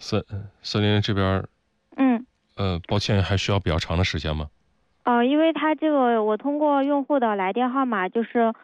400这边嗯。 抱歉，还需要比较长的时间吗？ 因为他这个我通过用户的来电号码，就是